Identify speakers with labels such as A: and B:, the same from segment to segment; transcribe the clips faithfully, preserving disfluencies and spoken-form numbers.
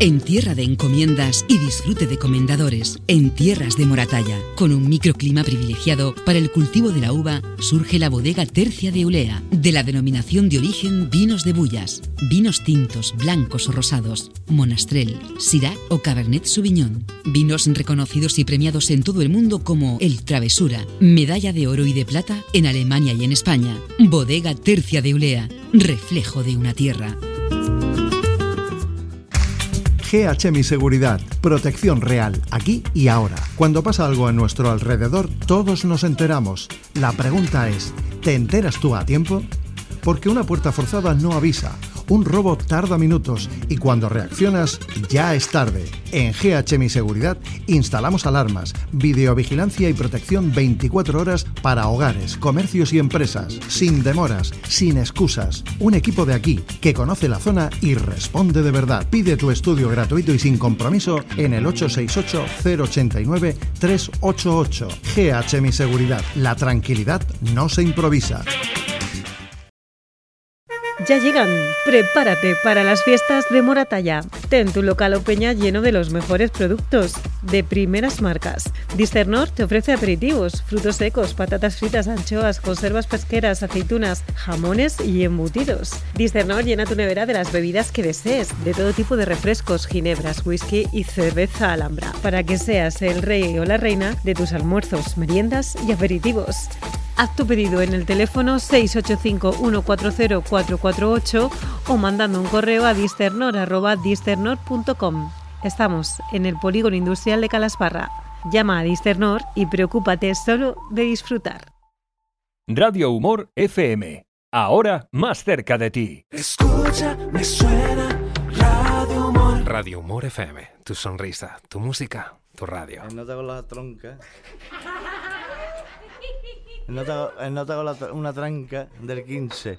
A: En tierra de encomiendas y disfrute de comendadores, en tierras de Moratalla, con un microclima privilegiado para el cultivo de la uva, surge la bodega Tercia de Ulea, de la denominación de origen Vinos de Bullas, vinos tintos, blancos o rosados, Monastrell, Syrah o Cabernet Sauvignon, vinos reconocidos y premiados en todo el mundo como el Travesura, medalla de oro y de plata en Alemania y en España. Bodega Tercia de Ulea, reflejo de una tierra.
B: G H M I Seguridad, protección real, aquí y ahora. Cuando pasa algo a nuestro alrededor, todos nos enteramos. La pregunta es, ¿te enteras tú a tiempo? Porque una puerta forzada no avisa, un robo tarda minutos y cuando reaccionas ya es tarde. En G H M I Seguridad instalamos alarmas, videovigilancia y protección veinticuatro horas para hogares, comercios y empresas, sin demoras, sin excusas. Un equipo de aquí que conoce la zona y responde de verdad. Pide tu estudio gratuito y sin compromiso en el ocho seis ocho, cero ocho nueve, tres ocho ocho. G H M I Seguridad, la tranquilidad no se improvisa.
C: Ya llegan, prepárate para las fiestas de Moratalla. Ten tu local o peña lleno de los mejores productos, de primeras marcas. Disternor te ofrece aperitivos, frutos secos, patatas fritas, anchoas, conservas pesqueras, aceitunas, jamones y embutidos. Disternor llena tu nevera de las bebidas que desees, de todo tipo de refrescos, ginebras, whisky y cerveza Alhambra, para que seas el rey o la reina de tus almuerzos, meriendas y aperitivos. Haz tu pedido en el teléfono seis ocho cinco, uno cuatro cero, cuatro cuatro ocho o mandando un correo a disternor arroba disternor punto com. Estamos en el Polígono Industrial de Calasparra. Llama a Disternor y preocúpate solo de disfrutar.
D: Radio Humor F M. Ahora más cerca de ti.
E: Escucha, me suena Radio Humor.
F: Radio Humor F M. Tu sonrisa, tu música, tu radio.
G: No te hago la tronca. No te hago, no te hago la, una tranca del quince.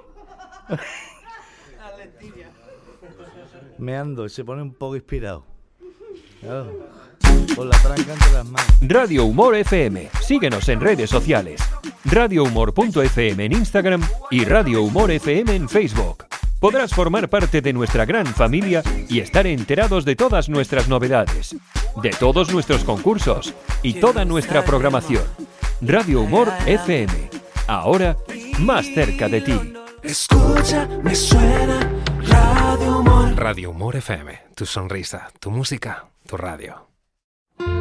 G: Me ando y se pone un poco inspirado. Claro. Con la tranca entre las manos.
D: Radio Humor F M. Síguenos en redes sociales. radio humor punto f m en Instagram y Radio Humor F M en Facebook. Podrás formar parte de nuestra gran familia y estar enterados de todas nuestras novedades, de todos nuestros concursos y toda nuestra programación. Radio Humor F M. Ahora más cerca de ti.
E: Escucha, me suena Radio Humor.
F: Radio Humor F M. Tu sonrisa, tu música, tu radio.